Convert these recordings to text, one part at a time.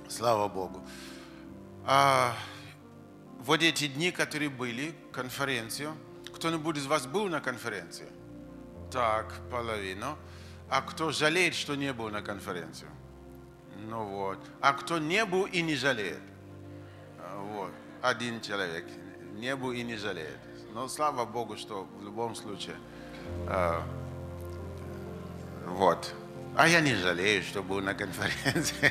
Слава Богу. А, вот эти дни, которые были, конференцию. Кто-нибудь из вас был на конференции? Так, половину. А кто жалеет, что не был на конференции? Ну вот. А кто не был и не жалеет? Вот. Один человек. Не был и не жалеет. Но слава Богу, что в любом случае. Вот. А я не жалею, что был на конференции.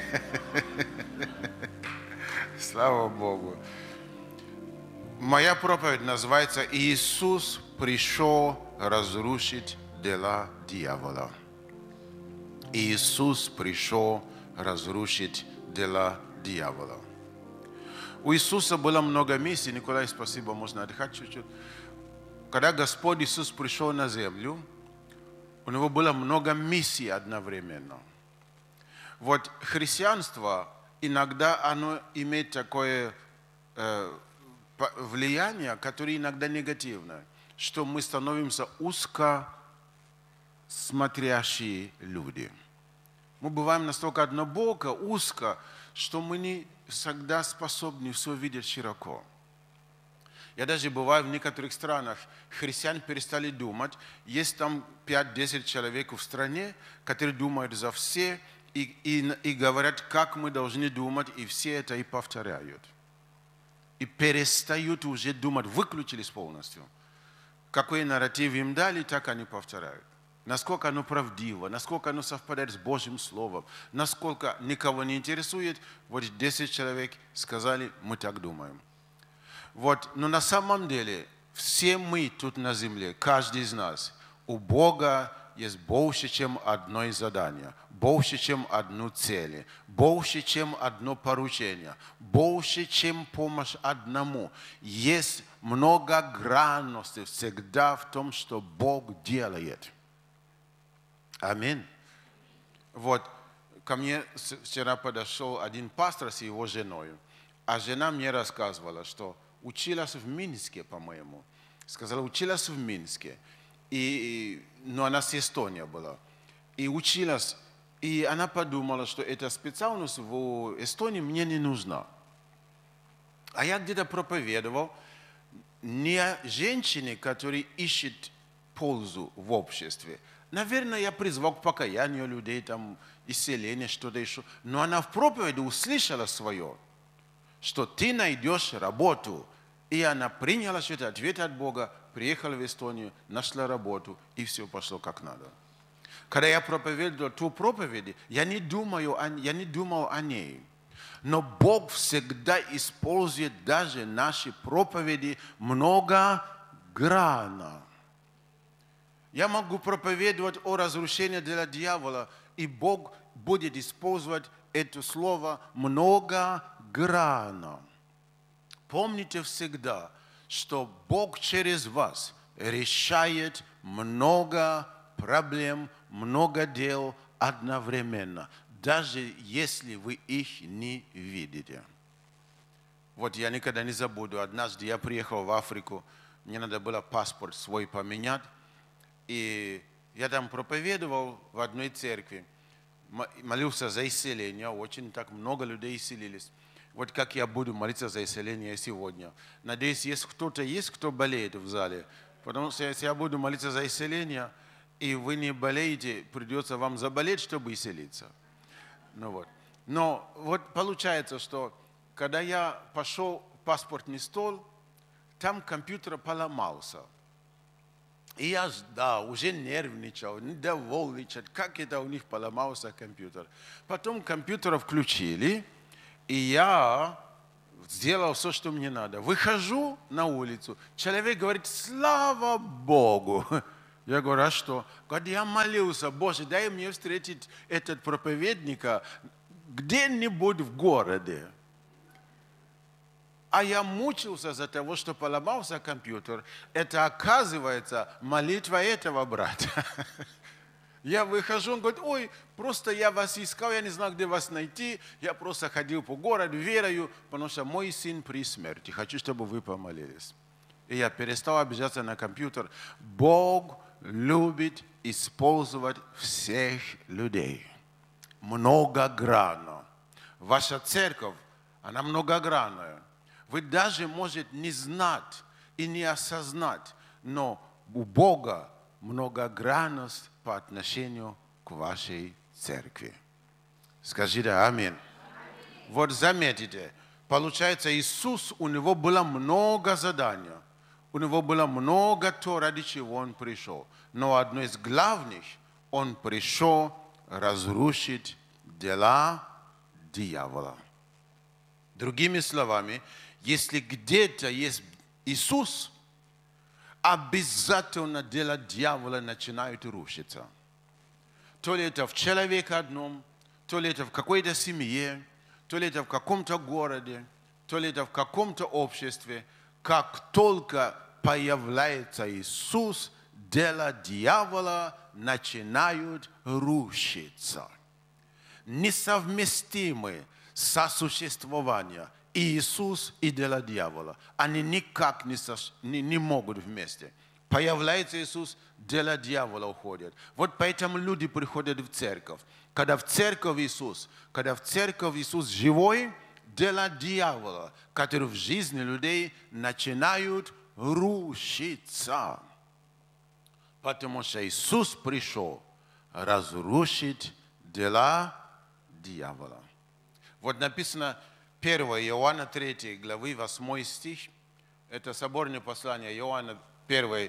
Слава Богу. Моя проповедь называется «Иисус пришел разрушить дела дьявола». Иисус пришел разрушить дела дьявола. У Иисуса было много миссий. Николай, спасибо, можно отдыхать чуть-чуть. Когда Господь Иисус пришел на землю, у него было много миссий одновременно. Вот христианство иногда оно имеет такое влияние, которое иногда негативное, что мы становимся узко смотрящие люди. Мы бываем настолько однобоко, узко, что мы не всегда способны все видеть широко. Я даже бываю в некоторых странах, христиане перестали думать, есть там 5-10 человек в стране, которые думают за все и говорят, как мы должны думать, и все это и повторяют. И перестают уже думать, выключились полностью. Какой нарратив им дали, так они повторяют. Насколько оно правдиво, насколько оно совпадает с Божьим Словом, насколько никого не интересует, вот 10 человек сказали, мы так думаем. Вот, но на самом деле, все мы тут на земле, каждый из нас, у Бога есть больше, чем одно задание, больше, чем одну цель, больше, чем одно поручение, больше, чем помощь одному. Есть многогранности всегда в том, что Бог делает. Аминь. Вот, ко мне вчера подошел один пастор с его женой, а жена мне рассказывала, что училась в Минске, по-моему. Сказала, училась в Минске. Но она с Эстонии была. И училась. И она подумала, что эта специальность в Эстонии мне не нужна. А я где-то проповедовал не женщине, которая ищет пользу в обществе. Наверное, я призвал к покаянию людей, там, исцеление, что-то еще. Но она в проповеди услышала свое, что ты найдешь работу. И она приняла что-то, ответ от Бога, приехала в Эстонию, нашла работу, и все пошло как надо. Когда я проповедовал ту проповедь, я не думал о ней. Но Бог всегда использует даже наши проповеди многогранно. Я могу проповедовать о разрушении дела дьявола, и Бог будет использовать это слово многогранно. Помните всегда, что Бог через вас решает много проблем, много дел одновременно, даже если вы их не видите. Вот я никогда не забуду, однажды я приехал в Африку, мне надо было паспорт свой поменять, и я там проповедовал в одной церкви, молился за исцеление, очень так много людей исцелились. Вот как я буду молиться за исцеление сегодня. Надеюсь, есть кто болеет в зале. Потому что если я буду молиться за исцеление, и вы не болеете, придется вам заболеть, чтобы исцелиться. Но вот получается, что когда я пошел в паспортный стол, там компьютер поломался. И я уже нервничал, недовольничал, как это у них поломался компьютер. Потом компьютер включили, и я сделал все, что мне надо. Выхожу на улицу, человек говорит, слава Богу. Я говорю, а что? Говорит, я молился, Боже, дай мне встретить этот проповедника где-нибудь в городе. А я мучился за того, что поломался компьютер. Это, оказывается, молитва этого брата. Я выхожу, он говорит, ой, просто я вас искал, я не знал, где вас найти. Я просто ходил по городу, верою, потому что мой сын при смерти. Хочу, чтобы вы помолились. И я перестал обижаться на компьютер. Бог любит использовать всех людей. Многогранно. Ваша церковь, она многогранная. Вы даже можете не знать и не осознать, но у Бога многогранность по отношению к вашей церкви. Скажите аминь. Вот заметите, получается, Иисус, у него было много заданий, у него было много то, ради чего он пришел. Но одно из главных, он пришел разрушить дела дьявола. Другими словами, если где-то есть Иисус, обязательно дела дьявола начинают рушиться. То ли это в человеке одном, то ли это в какой-то семье, то ли это в каком-то городе, то ли это в каком-то обществе. Как только появляется Иисус, дела дьявола начинают рушиться. Несовместимы сосуществования Иисус и дела дьявола. Они никак не могут вместе. Появляется Иисус, дела дьявола уходят. Вот поэтому люди приходят в церковь. Когда в церковь Иисус живой, дела дьявола, которые в жизни людей начинают рушиться. Потому что Иисус пришел разрушить дела дьявола. Вот написано 1 Иоанна 3 главы 8 стих. Это соборное послание Иоанна 1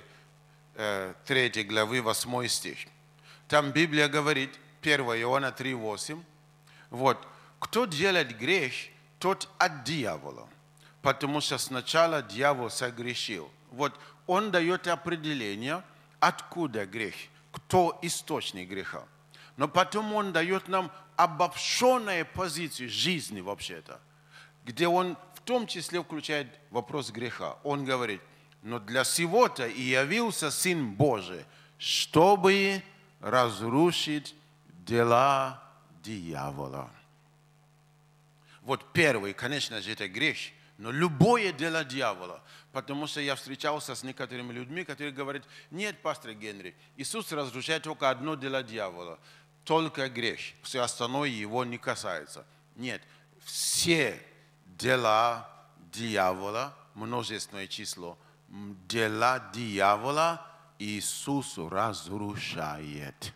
3 главы 8 стих. Там Библия говорит, 1 Иоанна 3:8, вот, кто делает грех, тот от дьявола, потому что сначала дьявол согрешил. Вот он дает определение, откуда грех, кто источник греха. Но потом он дает нам обобщенную позицию жизни вообще-то, где он в том числе включает вопрос греха. Он говорит, но для сего-то и явился Сын Божий, чтобы разрушить дела дьявола. Вот первый, конечно же, это грех, но любое дело дьявола. Потому что я встречался с некоторыми людьми, которые говорят, нет, пастор Генри, Иисус разрушает только одно дело дьявола, только грех, все остальное его не касается. Нет, все дела дьявола, множественное число, дела дьявола Иисус разрушает.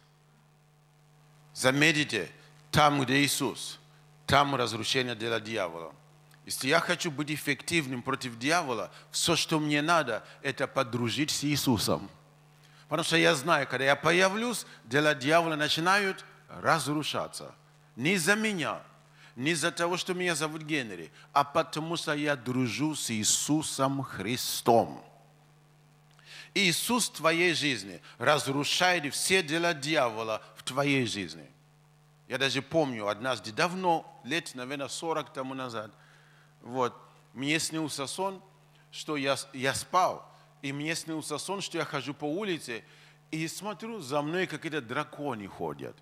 Заметьте, там, где Иисус, там разрушение дела дьявола. Если я хочу быть эффективным против дьявола, все, что мне надо, это подружить с Иисусом. Потому что я знаю, когда я появлюсь, дела дьявола начинают разрушаться. Не из-за меня, не из-за того, что меня зовут Генри, а потому что я дружу с Иисусом Христом. Иисус в твоей жизни разрушает все дела дьявола в твоей жизни. Я даже помню, однажды давно, лет, наверное, 40 тому назад, вот, мне снился сон, что я спал, и мне снился сон, что я хожу по улице, и смотрю, за мной какие-то драконы ходят.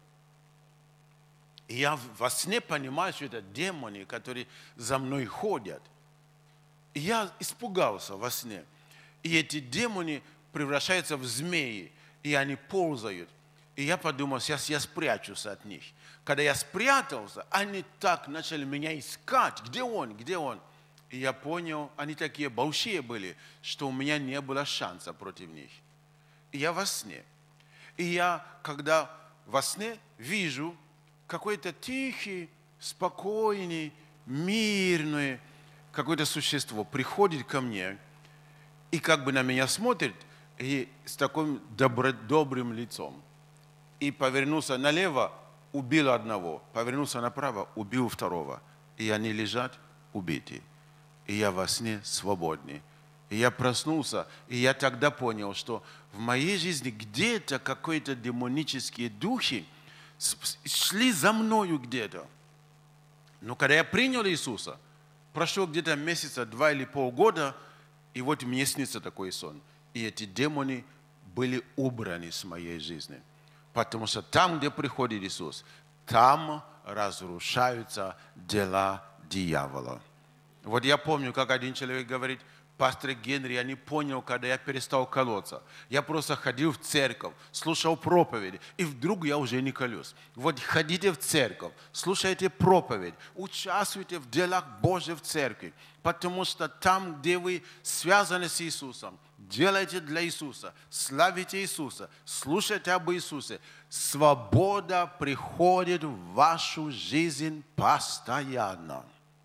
И я во сне понимаю, что это демоны, которые за мной ходят. И я испугался во сне. И эти демоны превращаются в змеи, и они ползают. И я подумал, сейчас я спрячусь от них. Когда я спрятался, они так начали меня искать. Где он? Где он? И я понял, они такие большие были, что у меня не было шанса против них. И я во сне. И я, когда во сне вижу какой-то тихий, спокойный, мирный, какое-то существо приходит ко мне и как бы на меня смотрит и с таким добрым лицом. И повернулся налево, убил одного, повернулся направо, убил второго. И они лежат убиты. И я во сне свободный. И я проснулся, и я тогда понял, что в моей жизни где-то какие-то демонические духи шли за мною где-то. Но когда я принял Иисуса, прошло где-то месяца 2 или полгода, и вот мне снится такой сон. И эти демоны были убраны с моей жизни. Потому что там, где приходит Иисус, там разрушаются дела дьявола. Вот я помню, как один человек говорит, пастор Генри, я не понял, когда я перестал колоться. Я просто ходил в церковь, слушал проповеди, и вдруг я уже не колюсь. Вот ходите в церковь, слушайте проповедь, участвуйте в делах Божьих в церкви, потому что там, где вы связаны с Иисусом, делайте для Иисуса, славите Иисуса, слушайте об Иисусе. Свобода приходит в вашу жизнь постоянно.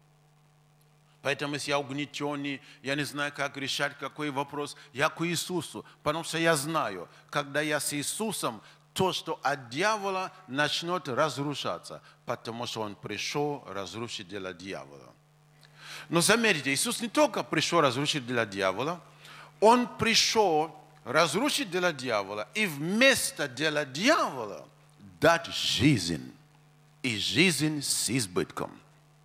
Поэтому, если я угнетенный, я не знаю, как решать какой вопрос, я к Иисусу, потому что я знаю, когда я с Иисусом, то, что от дьявола начнет разрушаться, потому что Он пришел разрушить дело дьявола. Но заметьте, Иисус не только пришел разрушить дело дьявола, Он пришел разрушить дело дьявола и вместо дела дьявола дать жизнь, и жизнь с избытком.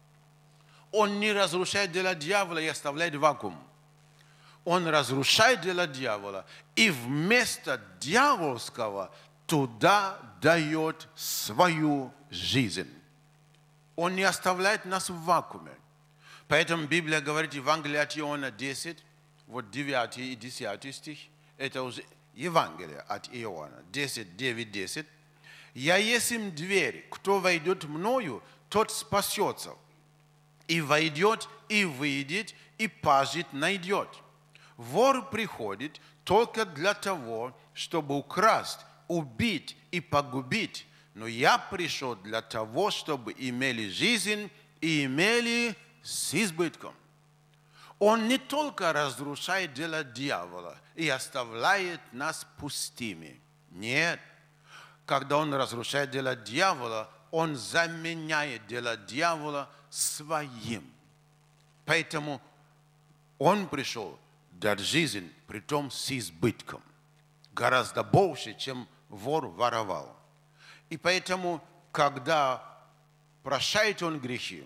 Он не разрушает дело дьявола и оставляет вакуум. Он разрушает дело дьявола и вместо дьявольского туда дает свою жизнь. Он не оставляет нас в вакууме. Поэтому Библия говорит, Евангелие от Иоанна 10, вот 9 и 10 стих, это уже Евангелие от Иоанна 10, 9, 10. «Я есть им дверь, кто войдет мною, тот спасется. И войдет, и выйдет, и пажит найдет. Вор приходит только для того, чтобы украсть, убить и погубить. Но я пришел для того, чтобы имели жизнь и имели с избытком». Он не только разрушает дело дьявола и оставляет нас пустыми. Нет. Когда он разрушает дело дьявола, он заменяет дело дьявола своим. Поэтому он пришел дать жизнь, притом с избытком. Гораздо больше, чем вор воровал. И поэтому, когда прощает он грехи,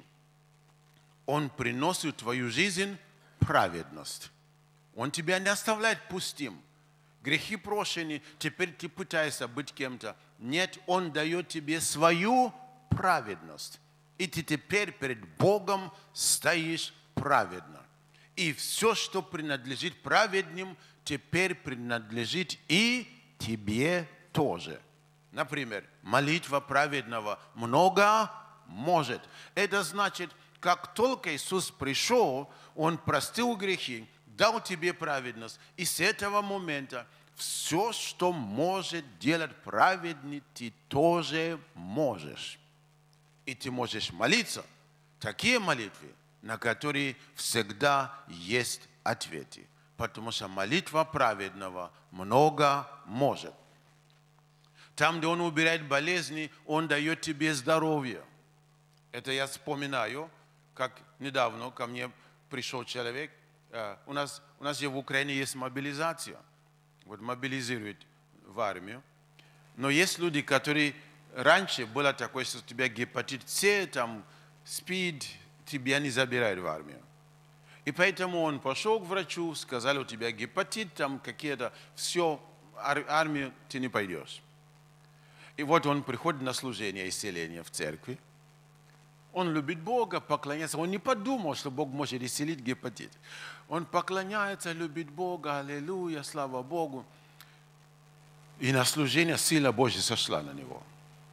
он приносит в твою жизнь праведность. Он тебя не оставляет пустым. Грехи прощены, теперь ты пытаешься быть кем-то. Нет, Он дает тебе свою праведность. И ты теперь перед Богом стоишь праведно. И все, что принадлежит праведным, теперь принадлежит и тебе тоже. Например, молитва праведного много может. Это значит, как только Иисус пришел, Он простил грехи, дал тебе праведность. И с этого момента все, что может делать праведный, ты тоже можешь. И ты можешь молиться. Такие молитвы, на которые всегда есть ответы. Потому что молитва праведного много может. Там, где Он убирает болезни, Он дает тебе здоровье. Это я вспоминаю, как недавно ко мне пришел человек. У нас же в Украине есть мобилизация. Вот мобилизируют в армию. Но есть люди, которые раньше было такое, что у тебя гепатит С, там, СПИД, тебя не забирают в армию. И поэтому он пошел к врачу, сказали, у тебя гепатит, там какие-то, все, армию ты не пойдешь. И вот он приходит на служение исцеления в церкви. Он любит Бога, поклоняется. Он не подумал, что Бог может исцелить гепатит. Он поклоняется, любит Бога, аллилуйя, слава Богу. И на служение сила Божья сошла на него.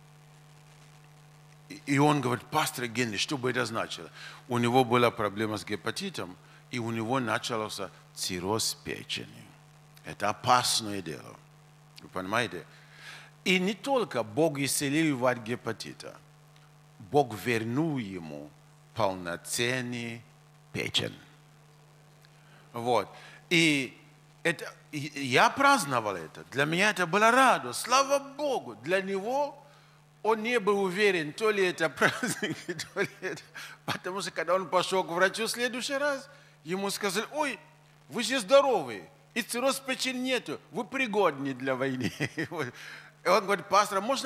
И он говорит, пастор Генри, что бы это значило? У него была проблема с гепатитом, и у него начался цирроз печени. Это опасное дело. Вы понимаете? И не только Бог исцелил его от гепатита. Бог вернул ему полноценный печень. Вот. И я праздновал это. Для меня это была радость. Слава Богу. Для него он не был уверен, то ли это праздник, то ли это... Потому что когда он пошел к врачу в следующий раз, ему сказали, ой, вы же здоровые, и цирроз печени нету, вы пригодны для войны. И он говорит, пастор, можно